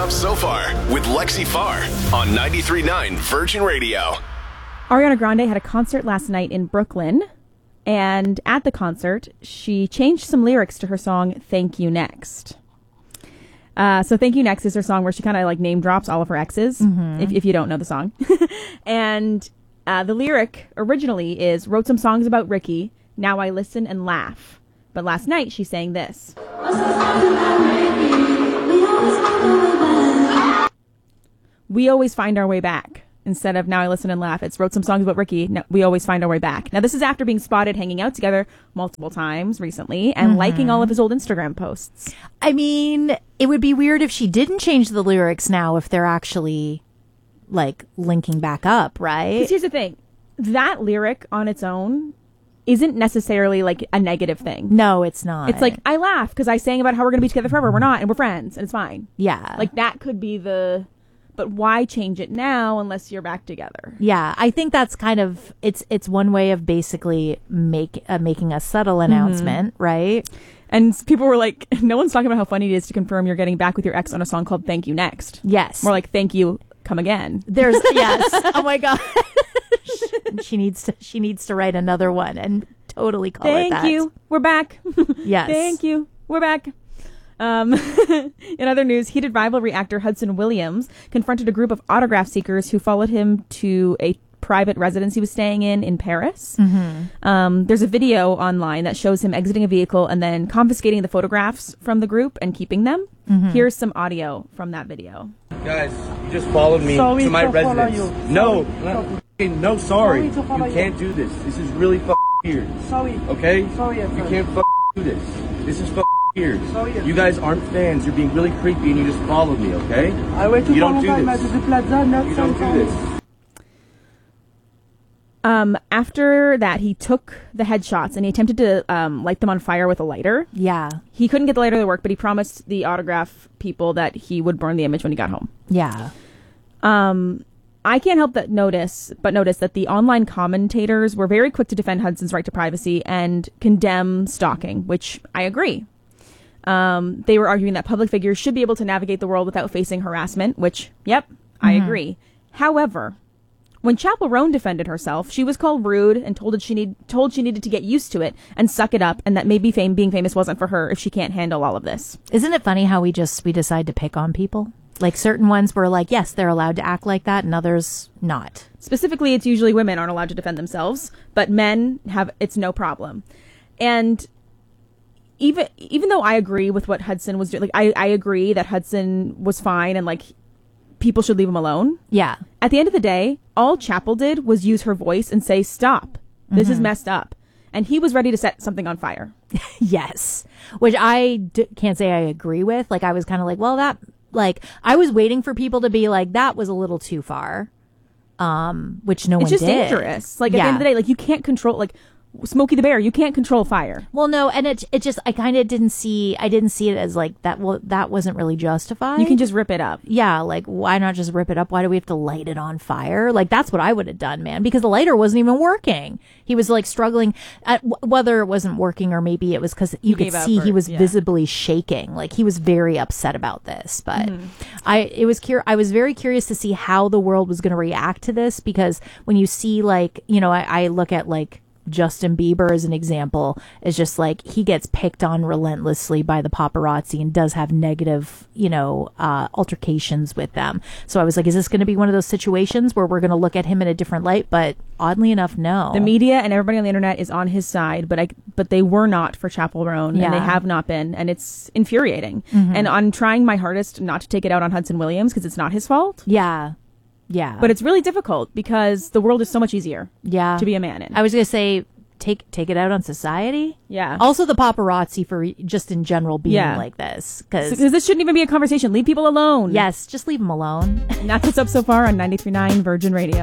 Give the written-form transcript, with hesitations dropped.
Up So Far with Lexi Farr on 93.9 Virgin Radio. Ariana Grande had a concert last night in Brooklyn, and at the concert, she changed some lyrics to her song Thank You Next. So Thank You Next is her song where she kind of like name drops all of her exes, if you don't know the song. And the lyric originally is, wrote some songs about Ricky, now I listen and laugh. But last night she sang this. We always find our way back. Instead of now I listen and laugh, it's wrote some songs about Ricky, now we always find our way back. Now this is after being spotted hanging out together multiple times recently and liking all of his old Instagram posts. I mean, it would be weird if she didn't change the lyrics now if they're actually like linking back up, right? Because here's the thing, that lyric on its own isn't necessarily like a negative thing. No, it's not. It's like, I laugh because I sang about how we're going to be together forever. We're not, and we're friends, and it's fine. Yeah. Like that could be the... But why change it now unless you're back together? Yeah, I think that's kind of, it's one way of basically making a subtle announcement, right? And people were like, no one's talking about how funny it is to confirm you're getting back with your ex on a song called Thank You Next. Yes. More like, thank you, come again. Yes. Oh my God. She needs to write another one and totally call it that. Thank you, we're back. Yes. Thank you, we're back. In other news, heated rivalry actor Hudson Williams confronted a group of autograph seekers who followed him to a private residence he was staying in Paris. There's a video online that shows him exiting a vehicle and then confiscating the photographs from the group and keeping them. Here's some audio from that video. Guys, you just followed me to my residence. Sorry. You can't do this. This is really weird. Sorry. Okay? Sorry. You can't do this. This is weird. You guys aren't fans. You're being really creepy and you just followed me, okay? I wait to you don't do this. You don't do this. After that, he took the headshots and he attempted to light them on fire with a lighter. Yeah. He couldn't get the lighter to work, but he promised the autograph people that he would burn the image when he got home. Yeah. I can't help but notice that the online commentators were very quick to defend Hudson's right to privacy and condemn stalking, which I agree. They were arguing that public figures should be able to navigate the world without facing harassment, which, yep, I agree. However, when Chappell Roan defended herself, she was called rude and told she needed to get used to it and suck it up, and that maybe being famous wasn't for her if she can't handle all of this. Isn't it funny how we decide to pick on people? Like certain ones were like, yes, they're allowed to act like that, and others not. Specifically, it's usually women aren't allowed to defend themselves, but men it's no problem. And even though I agree with what Hudson was doing, like I agree that Hudson was fine and like people should leave him alone. Yeah. At the end of the day, all Chappell did was use her voice and say, stop. This is messed up. And he was ready to set something on fire. Yes. Which I can't say I agree with. Like I was kind of like, well, I was waiting for people to be like, that was a little too far. Which no one did. It's just dangerous. Like at the end of the day, like you can't control, like Smokey the Bear, you can't control fire. Well, no, and it just, I kind of didn't see it as like that. Well, that wasn't really justified. You can just rip it up. Yeah. Like, why not just rip it up? Why do we have to light it on fire? Like, that's what I would have done, man, because the lighter wasn't even working. He was like struggling at whether it wasn't working or maybe it was because you could see he was visibly shaking. Like he was very upset about this, but I was very curious to see how the world was going to react to this, because when you see like, you know, I look at like Justin Bieber as an example, is just like he gets picked on relentlessly by the paparazzi and does have negative, altercations with them. So I was like, is this going to be one of those situations where we're going to look at him in a different light? But oddly enough, no. The media and everybody on the internet is on his side, but they were not for Chappell Roan, and they have not been, and it's infuriating. And I'm trying my hardest not to take it out on Hudson Williams because it's not his fault. Yeah. Yeah. But it's really difficult because the world is so much easier to be a man in. I was going to say, take it out on society. Yeah. Also the paparazzi for just in general being like this. Because this shouldn't even be a conversation. Leave people alone. Yes, just leave them alone. And that's what's up so far on 93.9 Virgin Radio.